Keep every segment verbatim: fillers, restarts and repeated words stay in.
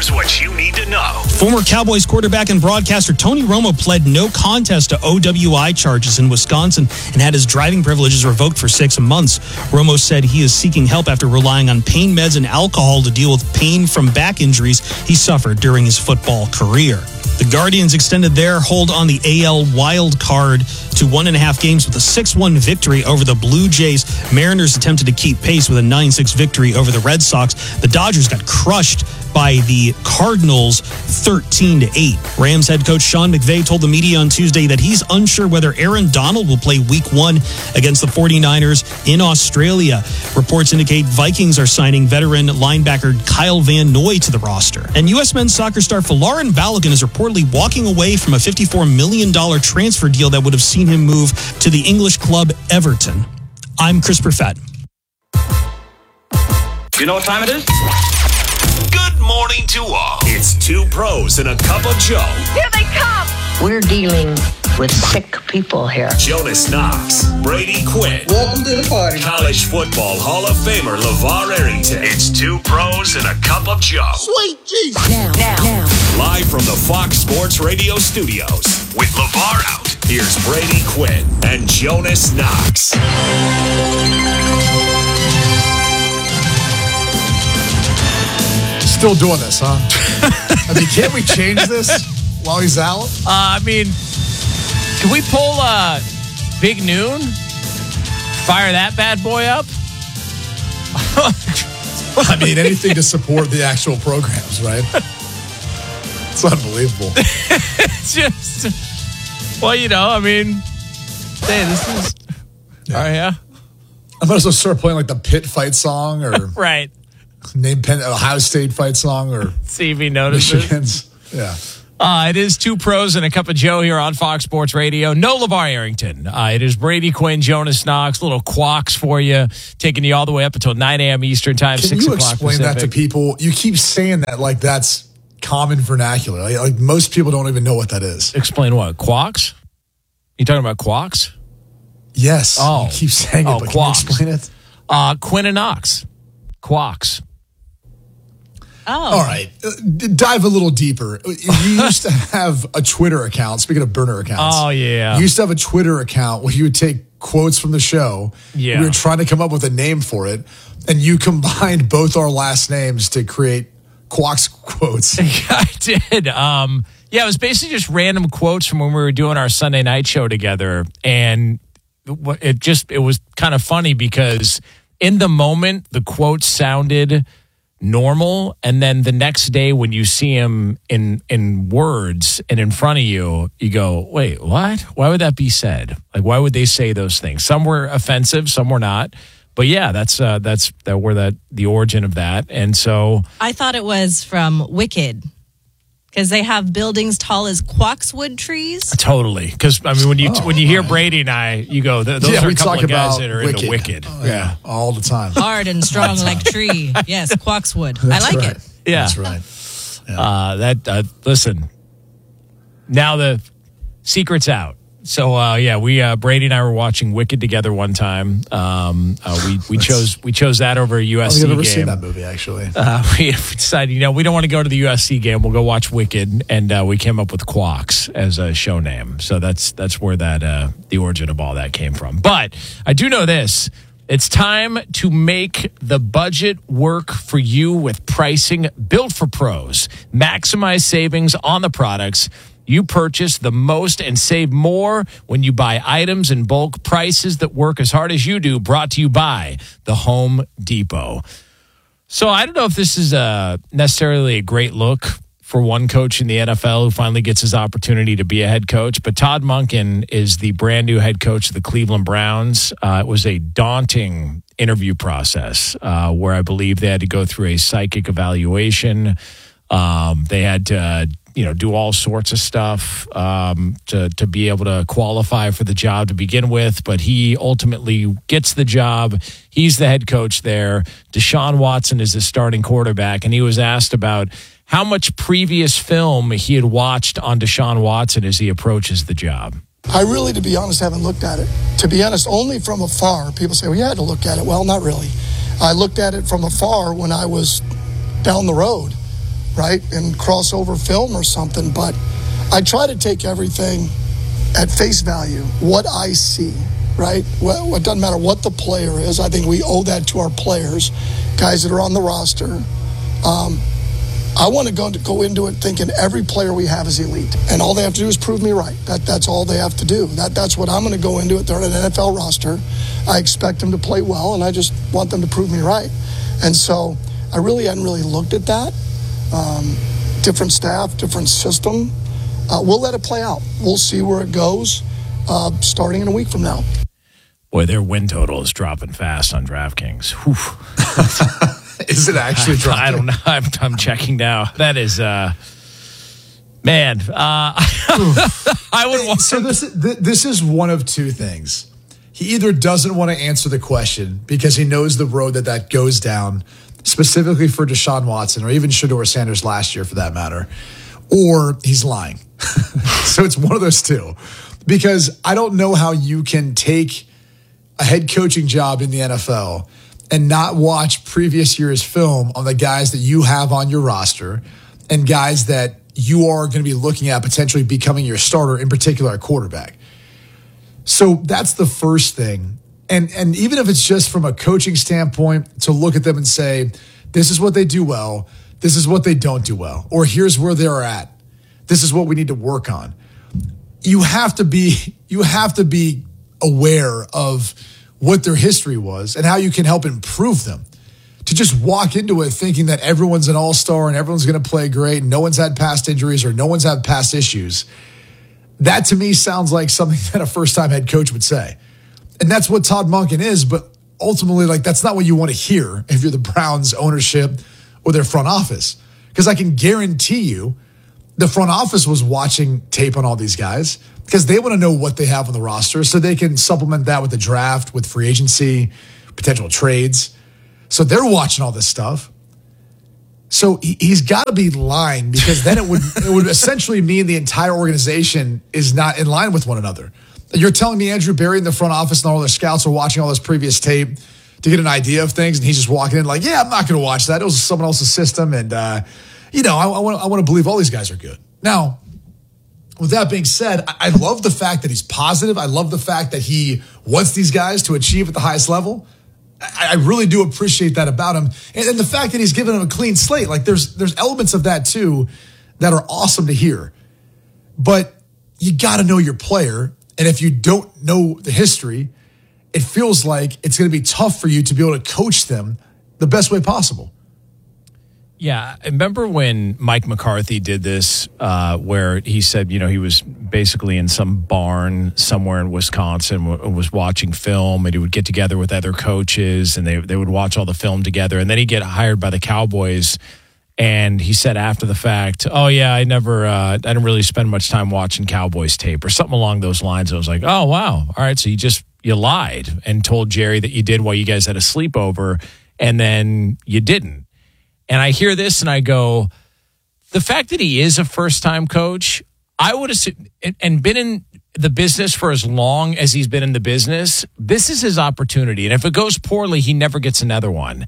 Here's what you need to know. Former Cowboys quarterback and broadcaster Tony Romo pled no contest to O W I charges in Wisconsin and had his driving privileges revoked for six months. Romo said he is seeking help after relying on pain meds and alcohol to deal with pain from back injuries he suffered during his football career. The Guardians extended their hold on the A L wild card to one and a half games with a six one victory over the Blue Jays. Mariners attempted to keep pace with a nine six victory over the Red Sox. The Dodgers got crushed by the Cardinals thirteen to eight. Rams head coach Sean McVay told the media on Tuesday that he's unsure whether Aaron Donald will play week one against the 49ers in Australia. Reports indicate Vikings are signing veteran linebacker Kyle Van Noy to the roster. And U S men's soccer star Folarin Balogun is reportedly walking away from a fifty-four million dollars transfer deal that would have seen him move to the English club Everton. I'm Chris Perfett. Do you know what time it is? Good morning to all. It's two pros and a cup of Joe. Here they come. We're dealing with sick people here. Jonas Knox, Brady Quinn. Welcome to the party. College football Hall of Famer LeVar Arrington. It's two pros and a cup of Joe. Sweet Jesus. Now, now, now. Live from the Fox Sports Radio studios. With LeVar out, here's Brady Quinn and Jonas Knox. Still doing this, huh? I mean, can't we change this while he's out? Uh, I mean, can we pull uh, Big Noon? Fire that bad boy up? I mean, anything to support the actual programs, right? It's unbelievable. It's just, well, you know, I mean, hey, this is, Yeah. all right, yeah. I might as well start playing like the Pitt fight song or Right. name Penn, Ohio State fight song or See if he notices. Michigan's. Yeah. Uh, it is two pros and a cup of Joe here on Fox Sports Radio. No LeVar Arrington. Uh, it is Brady Quinn, Jonas Knox, little quacks for you, taking you all the way up until nine a.m. Eastern time, Can six you o'clock explain Pacific. that to people? You keep saying that like that's common vernacular. Like, like most people don't even know what that is. Explain what? Quacks? You talking about quacks? Yes. Oh. You keep saying it, Oh, but quacks. can you explain it? Uh, Quinn and Knox. Quacks. All right. Uh, d- dive a little deeper. You used to have a Twitter account. Speaking of burner accounts. Oh, yeah. You used to have a Twitter account where you would take quotes from the show. Yeah. We were trying to come up with a name for it. And you combined both our last names to create Quacks quotes. I did. Um, yeah, it was basically just random quotes from when we were doing our Sunday night show together. And it just, it was kind of funny because in the moment, the quotes sounded normal, and then the next day when you see him in in words and in front of you, you go, wait, what? Why would that be said? Like, why would they say those things? Some were offensive, some were not. But yeah, that's uh, that's that where that the origin of that. And so I thought it was from Wicked because they have buildings tall as quaxwood trees. totally, because I mean, when you Oh, when you hear right. Brady and I, you go, th- those Yeah, are we a couple talk of guys about that are Wicked. into Wicked. Oh, yeah. All the time. Hard and strong like tree. Yes, quaxwood. I That's like right. it. Yeah. That's right. Uh, that uh, listen. Now the secret's out. So uh, yeah, we uh, Brady and I were watching Wicked together one time. Um, uh, we we chose we chose that over a U I S don't C think I've ever game. seen that movie, actually. Uh, we decided, you know, we don't want to go to the U S C game. We'll go watch Wicked, and uh, we came up with Quacks as a show name. So that's that's where that uh, the origin of all that came from. But I do know this. It's time to make the budget work for you with pricing built for pros. Maximize savings on the products you purchase the most and save more when you buy items in bulk. Prices that work as hard as you do, brought to you by the Home Depot. So I don't know if this is a necessarily a great look for one coach in the N F L who finally gets his opportunity to be a head coach, but Todd Monken is the brand new head coach of the Cleveland Browns. Uh, it was a daunting interview process uh, where I believe they had to go through a psychic evaluation. Um, they had to, uh, you know, do all sorts of stuff um, to to be able to qualify for the job to begin with. But he ultimately gets the job. He's the head coach there. Deshaun Watson is the starting quarterback, and he was asked about how much previous film he had watched on Deshaun Watson as he approaches the job. I really, to be honest, haven't looked at it. To be honest, only from afar. People say, well, you had to look at it. Well, not really. I looked at it from afar when I was down the road. right, and crossover film or something, but I try to take everything at face value, what I see, right? Well, it doesn't matter what the player is. I think we owe that to our players, guys that are on the roster. Um, I want to go to go into it thinking every player we have is elite, and all they have to do is prove me right. That that's all they have to do. That that's what I'm going to go into it. They're on an N F L roster. I expect them to play well, and I just want them to prove me right. And so I really hadn't really looked at that. Um, different staff, different system. Uh, we'll let it play out. We'll see where it goes uh, starting in a week from now. Boy, their win total is dropping fast on DraftKings. Is it actually dropping? I don't know. I'm, I'm checking now. That is, uh, man, uh, I would want So this, this is one of two things. He either doesn't want to answer the question because he knows the road that that goes down, specifically for Deshaun Watson or even Shedeur Sanders last year for that matter, or he's lying. So it's one of those two. Because I don't know how you can take a head coaching job in the N F L and not watch previous year's film on the guys that you have on your roster and guys that you are going to be looking at potentially becoming your starter, in particular a quarterback. So that's the first thing. And and even if it's just from a coaching standpoint, to look at them and say, this is what they do well, this is what they don't do well, or here's where they're at. This is what we need to work on. You have to be you have to be aware of what their history was and how you can help improve them. To just walk into it thinking that everyone's an all-star and everyone's going to play great and no one's had past injuries or no one's had past issues, that to me sounds like something that a first-time head coach would say. And that's what Todd Monken is, but ultimately, like, that's not what you want to hear if you're the Browns ownership or their front office. Because I can guarantee you the front office was watching tape on all these guys because they want to know what they have on the roster so they can supplement that with the draft, with free agency, potential trades. So they're watching all this stuff. So he's got to be lying because then it would it would essentially mean the entire organization is not in line with one another. You're telling me Andrew Berry in the front office and all their scouts are watching all this previous tape to get an idea of things, and he's just walking in like, yeah, I'm not going to watch that. It was someone else's system, and uh, you know, I, I want I want to believe all these guys are good. Now, with that being said, I, I love the fact that he's positive. I love the fact that he wants these guys to achieve at the highest level. I, I really do appreciate that about him, and, and the fact that he's given him a clean slate. Like there's there's elements of that too that are awesome to hear, but you got to know your player. And if you don't know the history, it feels like it's going to be tough for you to be able to coach them the best way possible. Yeah, I remember when Mike McCarthy did this, uh, where he said, you know, he was basically in some barn somewhere in Wisconsin, w- was watching film, and he would get together with other coaches, and they they would watch all the film together, and then he'd get hired by the Cowboys. And he said after the fact, oh, yeah, I never, uh, I didn't really spend much time watching Cowboys tape or something along those lines. I was like, oh, wow. All right. So you just, you lied and told Jerry that you did while you guys had a sleepover, and then you didn't. And I hear this and I go, the fact that he is a first-time coach, I would assume, and been in the business for as long as he's been in the business, this is his opportunity. And if it goes poorly, he never gets another one.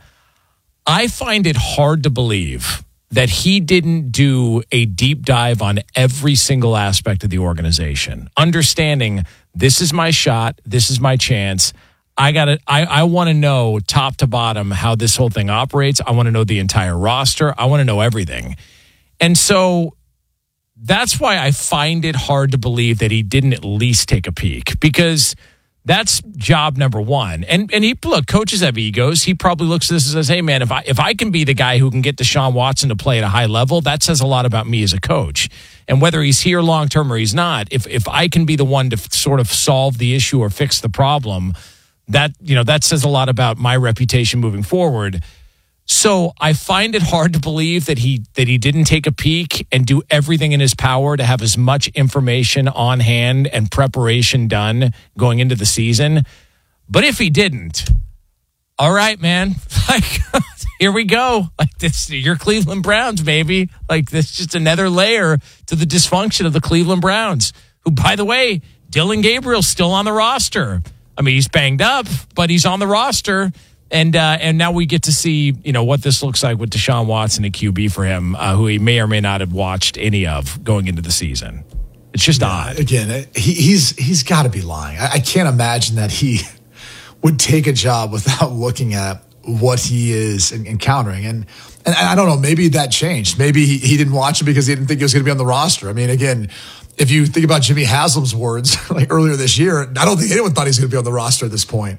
I find it hard to believe that he didn't do a deep dive on every single aspect of the organization, understanding this is my shot, this is my chance. I got to I, I want to know top to bottom how this whole thing operates. I want to know the entire roster. I want to know everything. And so that's why I find it hard to believe that he didn't at least take a peek, because that's job number one. And and he look, coaches have egos. He probably looks at this and says, hey, man, if I if I can be the guy who can get Deshaun Watson to play at a high level, that says a lot about me as a coach. And whether he's here long term or he's not, if if I can be the one to f- sort of solve the issue or fix the problem, that, you know, that says a lot about my reputation moving forward. So I find it hard to believe that he that he didn't take a peek and do everything in his power to have as much information on hand and preparation done going into the season. But if he didn't, all right, man, like here we go. Like this, you're Cleveland Browns, baby. Like this, just another layer to the dysfunction of the Cleveland Browns. Who, by the way, Dylan Gabriel's still on the roster. I mean, he's banged up, but he's on the roster. And uh, and now we get to see, you know, what this looks like with Deshaun Watson at Q B for him, uh, who he may or may not have watched any of going into the season. It's just yeah, odd. Again, he, he's he's got to be lying. I, I can't imagine that he would take a job without looking at what he is encountering. And and I don't know, maybe that changed. Maybe he, he didn't watch it because he didn't think he was going to be on the roster. I mean, again, if you think about Jimmy Haslam's words like earlier this year, I don't think anyone thought he was going to be on the roster at this point.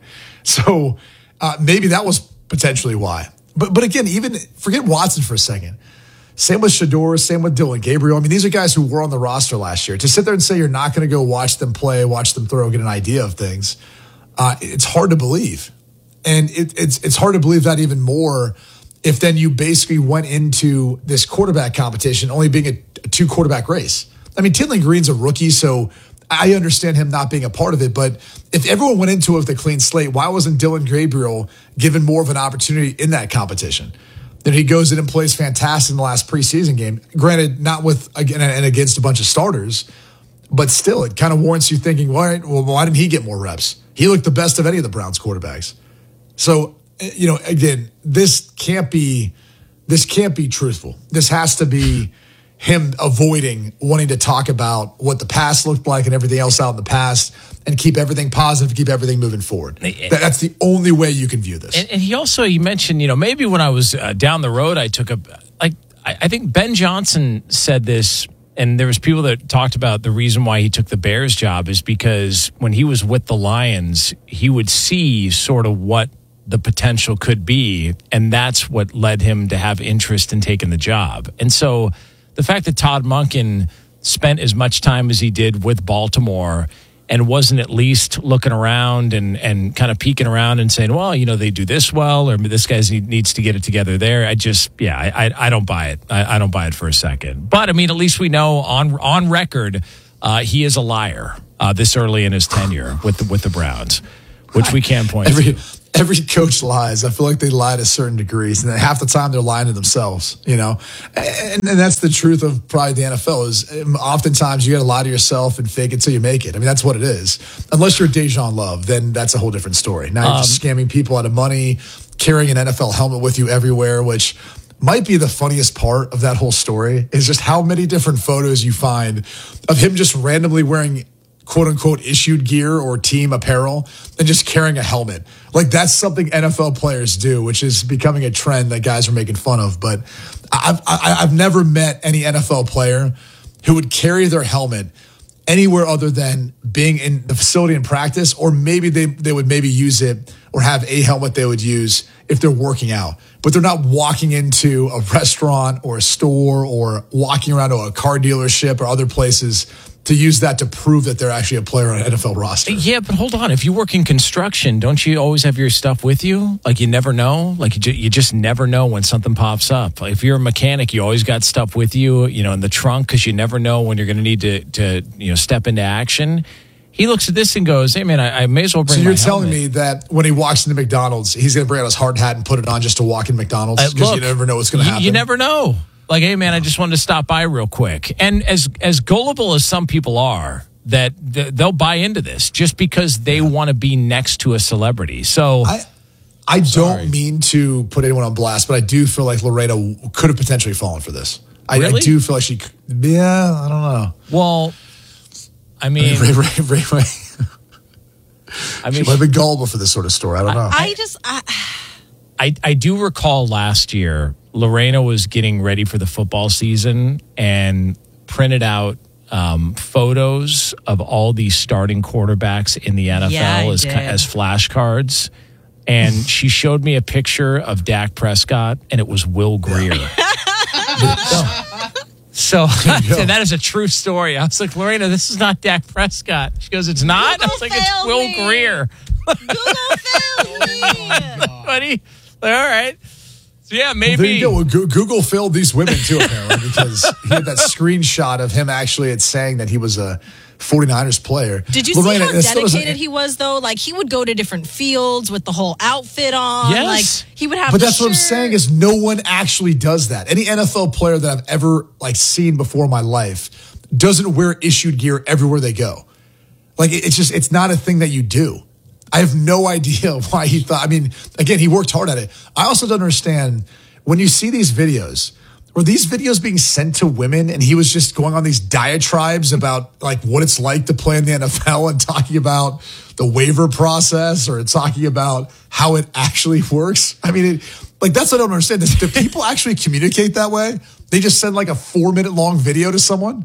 So uh, maybe that was potentially why. But but again, even forget Watson for a second. Same with Shedeur, same with Dylan Gabriel. I mean, these are guys who were on the roster last year. To sit there and say you're not going to go watch them play, watch them throw, get an idea of things, uh, it's hard to believe. And it, it's it's hard to believe that even more if then you basically went into this quarterback competition only being a, a two quarterback race. I mean, Tinley Green's a rookie, so I understand him not being a part of it. But if everyone went into it with a clean slate, why wasn't Dylan Gabriel given more of an opportunity in that competition? Then he goes in and plays fantastic in the last preseason game. Granted, not with again and against a bunch of starters, but still, it kind of warrants you thinking, all right, well, why didn't he get more reps? He looked the best of any of the Browns quarterbacks. So, you know, again, this can't be this can't be truthful. This has to be him avoiding wanting to talk about what the past looked like and everything else out in the past and keep everything positive, keep everything moving forward. That's the only way you can view this. And, and he also, you mentioned, you know, maybe when I was uh, down the road, I took a, like, I, I think Ben Johnson said this, and there was people that talked about the reason why he took the Bears job is because when he was with the Lions, he would see sort of what the potential could be, and that's what led him to have interest in taking the job. And so the fact that Todd Monken spent as much time as he did with Baltimore and wasn't at least looking around and, and kind of peeking around and saying, well, you know, they do this well, or this guy needs to get it together there. I just, yeah, I, I, I don't buy it. I, I don't buy it for a second. But, I mean, at least we know on on record uh, he is a liar uh, this early in his tenure with the, with the Browns, which we can point Every, to. Every coach lies. I feel like they lie to certain degrees, and then half the time they're lying to themselves, you know? And, and that's the truth of probably the N F L is oftentimes you got to lie to yourself and fake it till you make it. I mean, that's what it is. Unless you're Dejan Love, then that's a whole different story. Now you're um, just scamming people out of money, carrying an N F L helmet with you everywhere, which might be the funniest part of that whole story is just how many different photos you find of him just randomly wearing quote unquote issued gear or team apparel and just carrying a helmet. Like that's something N F L players do, which is becoming a trend that guys are making fun of. But I've, I, I've never met any N F L player who would carry their helmet anywhere other than being in the facility in practice, or maybe they, they would maybe use it or have a helmet they would use if they're working out. But they're not walking into a restaurant or a store or walking around to a car dealership or other places to use that to prove that they're actually a player on an N F L roster. Yeah, but hold on. If you work in construction, don't you always have your stuff with you? Like you never know? Like you, ju- you just never know when something pops up. Like if you're a mechanic, you always got stuff with you, you know, in the trunk because you never know when you're going to need to, to, you know, step into action. He looks at this and goes, hey, man, I, I may as well bring my helmet. So you're my telling helmet. me that when he walks into McDonald's, he's going to bring out his hard hat and put it on just to walk in McDonald's because uh, you never know what's going to happen? You never know. Like, hey, man, I just wanted to stop by real quick. And as as gullible as some people are, that th- they'll buy into this just because they want to be next to a celebrity. So I, I don't mean to put anyone on blast, but I do feel like Lorena could have potentially fallen for this. I, really? I do feel like she, yeah, I don't know. Well, I mean, Ray, Ray, Ray, Ray. I mean, she might have been gullible for this sort of story. I don't know. I, I just, I, I, I do recall last year, Lorena was getting ready for the football season and printed out um, photos of all these starting quarterbacks in the N F L Yeah, as, did. as flashcards. And she showed me a picture of Dak Prescott, and it was Will Greer. So, and that is a true story. I was like, Lorena, this is not Dak Prescott. She goes, it's not? Google I was like, it's Will me. Greer. Google failed me. Buddy, all right. So, yeah, maybe. There you go. Well, Go- Google failed these women too, apparently, because he had that screenshot of him actually at saying that he was a 49ers player. Did you Lorena, see how it still doesn't- dedicated he was, though? Like, he would go to different fields with the whole outfit on. Yes. Like, he would have But the that's what I'm shirt. saying is no one actually does that. Any N F L player that I've ever like seen before in my life doesn't wear issued gear everywhere they go. Like it- it's just it's not a thing that you do. I have no idea why he thought. I mean, again, he worked hard at it. I also don't understand when you see these videos. Were these videos being sent to women and he was just going on these diatribes about like what it's like to play in the N F L and talking about the waiver process or talking about how it actually works? I mean, it, like that's what I don't understand. Do people actually communicate that way? They just send like a four minute long video to someone?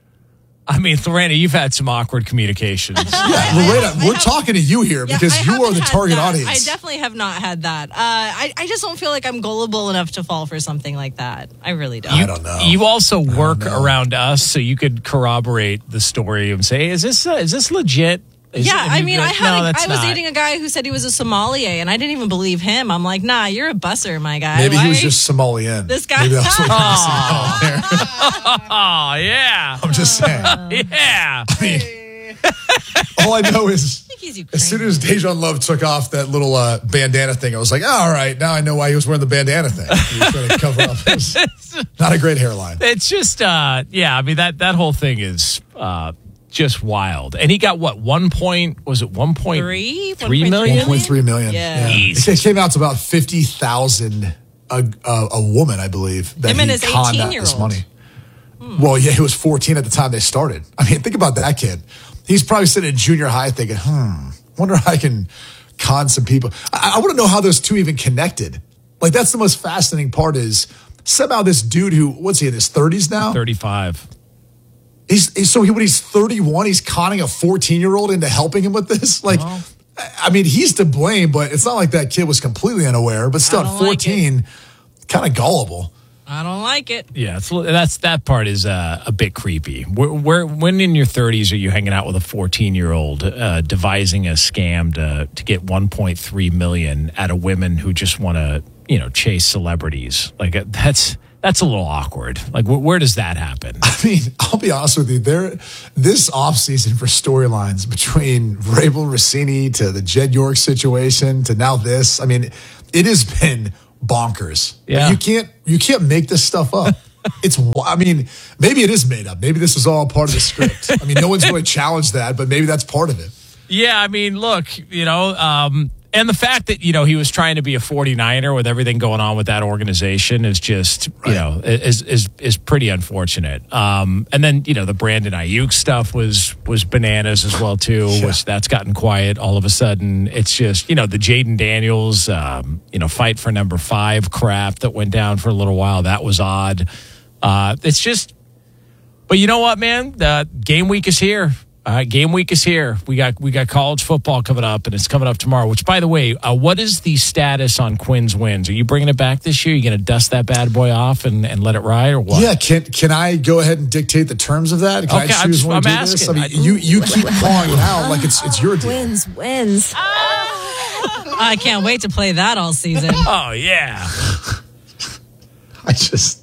I mean, Lorena, you've had some awkward communications. Yeah, Lorena, we're have, talking to you here yeah, because you are the target that. audience. I definitely have not had that. Uh, I, I just don't feel like I'm gullible enough to fall for something like that. I really don't. You, I don't know. You also work around us, so you could corroborate the story and say, "Is this uh, is this legit?" Is yeah, it, I mean, I had no, a, that's I was not. dating a guy who said he was a sommelier, and I didn't even believe him. I'm like, nah, you're a busser, my guy. Maybe Why? he was just Somalian. This guy. Maybe that's what oh. he was oh, yeah. I'm just saying. yeah. I mean, all I know is as soon as Dejan Love took off that little uh, bandana thing, I was like, oh, all right, now I know why he was wearing the bandana thing. He was trying to cover up his not a great hairline. It's just, uh, yeah, I mean, that, that whole thing is uh, just wild. And he got what, one point, was it one point three million? one point three million. Yeah. yeah. It came out to about fifty thousand a, a, a woman, I believe, that Him he and his conned out this money. Hmm. Well, yeah, he was fourteen at the time they started. I mean, think about that kid. He's probably sitting in junior high thinking, hmm, wonder how I can con some people. I, I want to know how those two even connected. Like, that's the most fascinating part is somehow this dude who, what's he, in his thirties now? thirty-five. He's, he's so he, when he's thirty-one, he's conning a fourteen-year-old into helping him with this. Like, oh. I mean, he's to blame, but it's not like that kid was completely unaware. But still, at fourteen, like kind of gullible. I don't like it. Yeah, it's, that's that part is uh, a bit creepy. Where, where, when in your thirties are you hanging out with a fourteen-year-old uh, devising a scam to to get one point three million out of women who just want to, you know, chase celebrities? Like that's that's a little awkward. Like wh- where does that happen? I mean, I'll be honest with you. There, this offseason for storylines between Vrabel Rossini to the Jed York situation to now this. I mean, it has been bonkers. Yeah. You can't you can't make this stuff up. It's I mean, maybe it is made up. Maybe this is all part of the script. I mean, no one's really challenged that, but maybe that's part of it. Yeah, I mean, look, you know, um, and the fact that, you know, he was trying to be a forty-niner with everything going on with that organization is just, right. you know, is is is pretty unfortunate. Um, and then, you know, the Brandon Ayuk stuff was was bananas as well, too, yeah. which that's gotten quiet all of a sudden. It's just, you know, the Jaden Daniels, um, you know, fight for number five crap that went down for a little while. That was odd. Uh, it's just, but you know what, man? The game week is here. Uh, game week is here. We got we got college football coming up, and it's coming up tomorrow. Which, by the way, uh, what is the status on Quinn's wins? Are you bringing it back this year? Are you going to dust that bad boy off and, and let it ride, or what? Yeah, can can I go ahead and dictate the terms of that? Can okay, I choose when to do this? I mean, you you keep calling it out like it's it's your deal. Wins, wins. I can't wait to play that all season. Oh yeah. I just.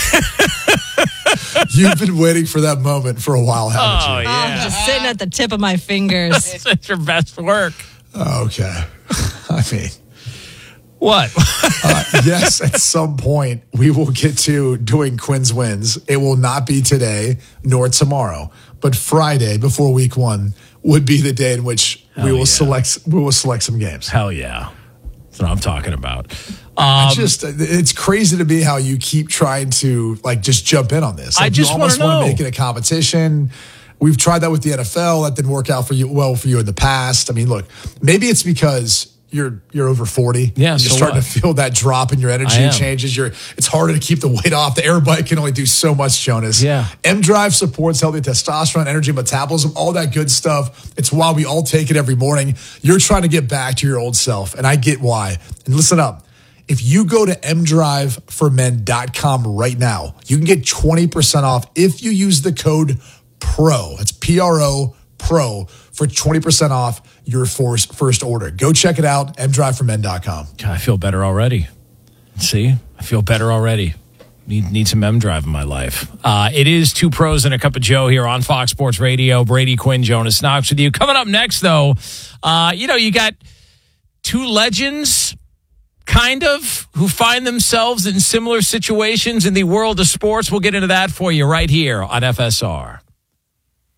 You've been waiting for that moment for a while, haven't oh, you? Yeah. I'm just sitting at the tip of my fingers. It's your best work. Okay. I mean, what? uh, yes, at some point we will get to doing Quinn's wins. It will not be today nor tomorrow, but Friday before week one would be the day in which Hell we will yeah. select. We will select some games. Hell yeah. That's what I'm talking about. Um, I just, it's crazy to me how you keep trying to like just jump in on this. Like, I just you almost want to make it a competition. We've tried that with the N F L. That didn't work out for you well for you in the past. I mean, look, maybe it's because you're you're over forty. Yeah, and you're so starting what? to feel that drop in your energy changes. You're it's harder to keep the weight off. The air bike can only do so much, Jonas. Yeah. M Drive supports healthy testosterone, energy, metabolism, all that good stuff. It's why we all take it every morning. You're trying to get back to your old self, and I get why. And listen up. If you go to m drive for men dot com right now, you can get twenty percent off if you use the code PRO. That's P R O, PRO, for twenty percent off your first, first order. Go check it out, m drive for men dot com. God, I feel better already. See? I feel better already. Need need some M Drive in my life. Uh, it is Two Pros and a Cup of Joe here on Fox Sports Radio. Brady Quinn, Jonas Knox with you. Coming up next, though, uh, you know, you got two legends, kind of, who find themselves in similar situations in the world of sports. We'll get into that for you right here on F S R.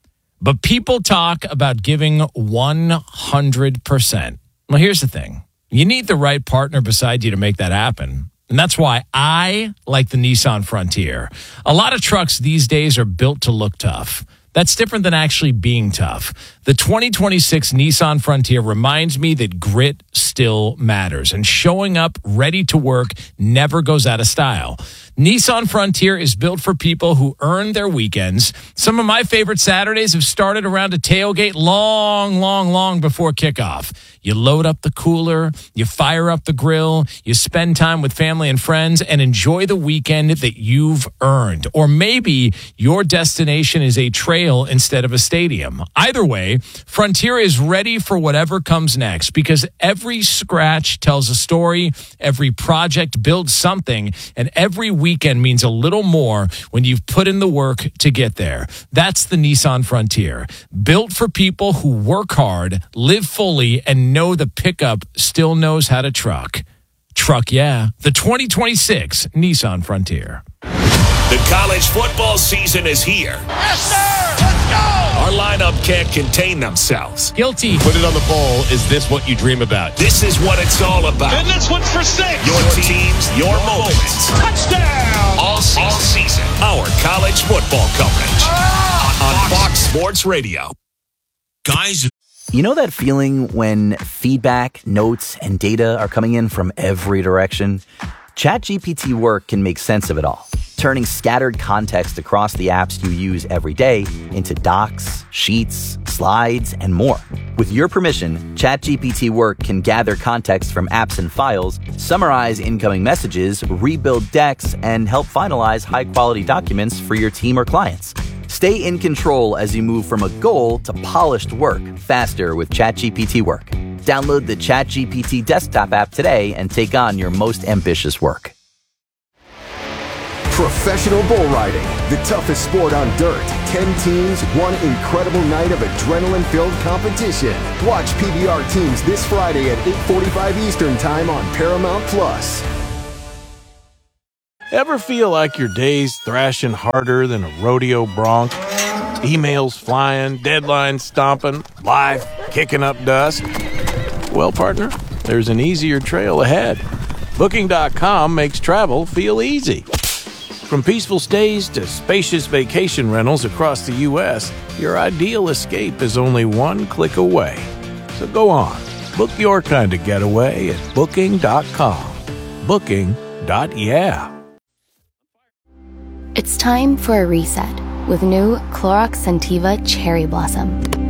but people talk about giving one hundred percent. Well, here's the thing. You need the right partner beside you to make that happen. And that's why I like the Nissan Frontier. A lot of trucks these days are built to look tough. That's different than actually being tough. The twenty twenty-six Nissan Frontier reminds me that grit still matters, and showing up ready to work never goes out of style. Nissan Frontier is built for people who earn their weekends. Some of my favorite Saturdays have started around a tailgate long, long, long before kickoff. You load up the cooler, you fire up the grill, you spend time with family and friends, and enjoy the weekend that you've earned. Or maybe your destination is a trail instead of a stadium. Either way, Frontier is ready for whatever comes next, because every scratch tells a story, every project builds something, and every weekend means a little more when you've put in the work to get there. That's the Nissan Frontier, built for people who work hard, live fully, and know the pickup still knows how to truck. Truck, yeah. The twenty twenty-six Nissan Frontier. The college football season is here. Yes, sir! Let's go! Our lineup can't contain themselves. Guilty. Put it on the bowl. Is this what you dream about? This is what it's all about. And this one's for six. Your teams, your moments. Touchdown! All season. All season. Our college football coverage on, on Fox Sports Radio. Guys, you know that feeling when feedback, notes, and data are coming in from every direction? ChatGPT Work can make sense of it all, turning scattered context across the apps you use every day into docs, sheets, slides, and more. With your permission, ChatGPT Work can gather context from apps and files, summarize incoming messages, rebuild decks, and help finalize high-quality documents for your team or clients. Stay in control as you move from a goal to polished work faster with ChatGPT Work. Download the ChatGPT desktop app today and take on your most ambitious work. Professional bull riding, the toughest sport on dirt. Ten teams, one incredible night of adrenaline-filled competition. Watch P B R teams this Friday at eight forty-five Eastern Time on Paramount Plus. Ever feel like your day's thrashing harder than a rodeo bronc? Emails flying, deadlines stomping, life kicking up dust? Well, partner, there's an easier trail ahead. Booking dot com makes travel feel easy. From peaceful stays to spacious vacation rentals across the U S, your ideal escape is only one click away. So go on, book your kind of getaway at Booking dot com. Booking. Yeah. It's time for a reset with new Clorox Scentiva Cherry Blossom.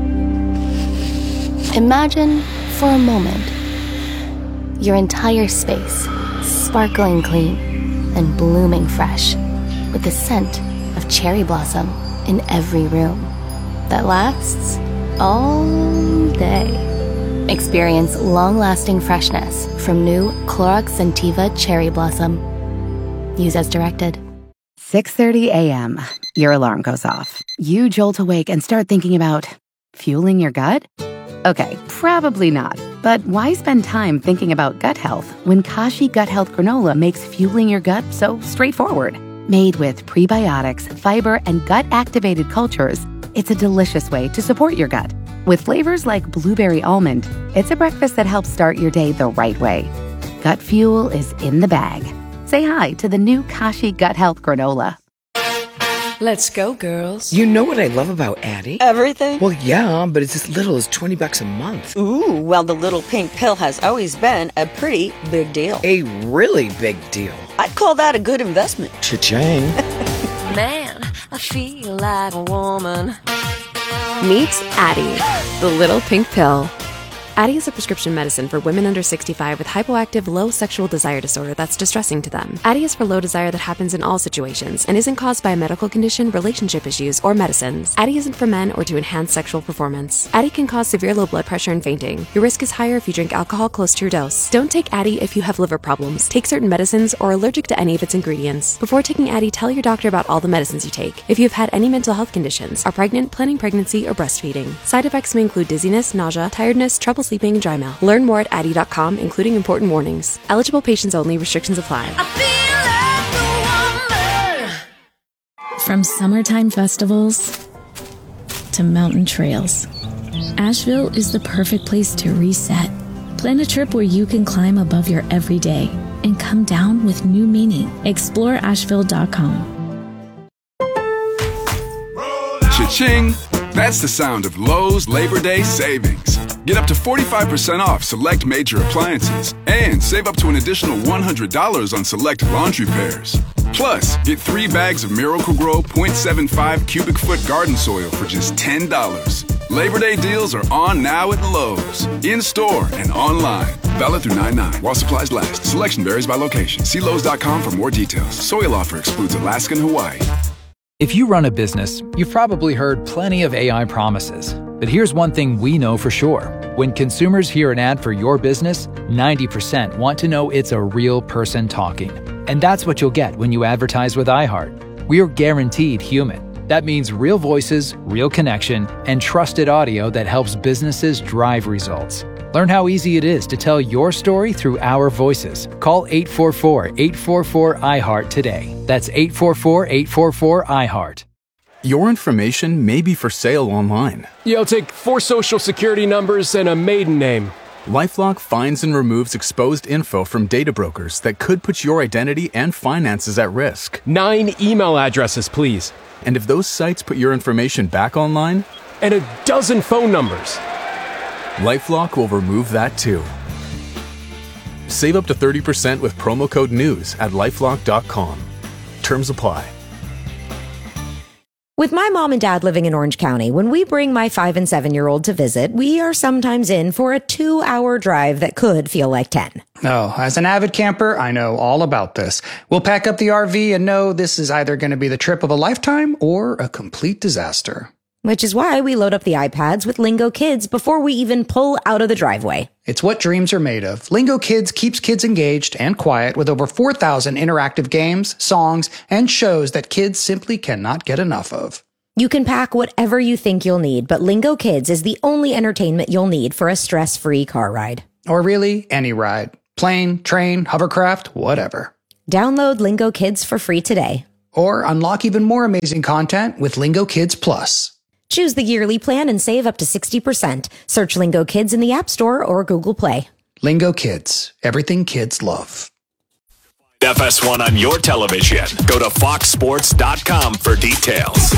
Imagine, for a moment, your entire space sparkling clean and blooming fresh with the scent of cherry blossom in every room that lasts all day. Experience long-lasting freshness from new Clorox Scentiva Cherry Blossom. Use as directed. six thirty a.m. Your alarm goes off. You jolt awake and start thinking about fueling your gut? Okay, probably not. But why spend time thinking about gut health when Kashi Gut Health Granola makes fueling your gut so straightforward? Made with prebiotics, fiber, and gut-activated cultures, it's a delicious way to support your gut. With flavors like blueberry almond, it's a breakfast that helps start your day the right way. Gut fuel is in the bag. Say hi to the new Kashi Gut Health Granola. Let's go, girls. You know what I love about Addie? Everything? Well, yeah, but it's as little as twenty bucks a month. Ooh, well, the little pink pill has always been a pretty big deal. A really big deal. I'd call that a good investment. Cha-ching. Man, I feel like a woman. Meet Addie, the little pink pill. Addie is a prescription medicine for women under sixty-five with hypoactive low sexual desire disorder that's distressing to them. Addie is for low desire that happens in all situations and isn't caused by a medical condition, relationship issues, or medicines. Addie isn't for men or to enhance sexual performance. Addie can cause severe low blood pressure and fainting. Your risk is higher if you drink alcohol close to your dose. Don't take Addie if you have liver problems, take certain medicines, or are allergic to any of its ingredients. Before taking Addie, tell your doctor about all the medicines you take. If you have had any mental health conditions, are pregnant, planning pregnancy, or breastfeeding. Side effects may include dizziness, nausea, tiredness, trouble sleeping, and dry mouth. Learn more at Addie dot com, including important warnings. Eligible patients only. Restrictions apply. From summertime festivals to mountain trails. Asheville is the perfect place to reset. Plan a trip where you can climb above your everyday and come down with new meaning. explore asheville dot com. Cha-ching! That's the sound of Lowe's Labor Day savings. Get up to forty-five percent off select major appliances and save up to an additional one hundred dollars on select laundry pairs. Plus, get three bags of Miracle-Gro point seven five cubic foot garden soil for just ten dollars. Labor Day deals are on now at Lowe's. In-store and online. Valid through nine nine while supplies last. Selection varies by location. See Lowe's dot com for more details. Soil offer excludes Alaska and Hawaii. If you run a business, you've probably heard plenty of A I promises. But here's one thing we know for sure. When consumers hear an ad for your business, ninety percent want to know it's a real person talking. And that's what you'll get when you advertise with iHeart. We're guaranteed human. That means real voices, real connection, and trusted audio that helps businesses drive results. Learn how easy it is to tell your story through our voices. Call eight four four, eight four four, I heart today. That's eight four four, eight four four, I heart. Your information may be for sale online. Yeah, I'll take four social security numbers and a maiden name. LifeLock finds and removes exposed info from data brokers that could put your identity and finances at risk. Nine email addresses, please. And if those sites put your information back online? And a dozen phone numbers. LifeLock will remove that too. Save up to thirty percent with promo code NEWS at lifelock dot com. Terms apply. With my mom and dad living in Orange County, when we bring my five and seven-year-old to visit, we are sometimes in for a two-hour drive that could feel like ten. Oh, as an avid camper, I know all about this. We'll pack up the R V and know this is either going to be the trip of a lifetime or a complete disaster. Which is why we load up the iPads with Lingo Kids before we even pull out of the driveway. It's what dreams are made of. Lingo Kids keeps kids engaged and quiet with over four thousand interactive games, songs, and shows that kids simply cannot get enough of. You can pack whatever you think you'll need, but Lingo Kids is the only entertainment you'll need for a stress-free car ride. Or really, any ride. Plane, train, hovercraft, whatever. Download Lingo Kids for free today. Or unlock even more amazing content with Lingo Kids Plus. Choose the yearly plan and save up to sixty percent. Search Lingo Kids in the App Store or Google Play. Lingo Kids. Everything kids love. F S one on your television. Go to fox sports dot com for details.